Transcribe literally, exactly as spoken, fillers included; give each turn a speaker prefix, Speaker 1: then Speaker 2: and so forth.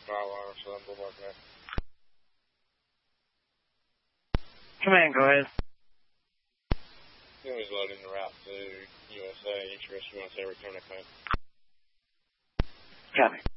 Speaker 1: fire alarm, so I'm working there.
Speaker 2: Command, go ahead.
Speaker 1: He was loading the route to U S A, East Rescue U S A, return to command.
Speaker 2: Copy.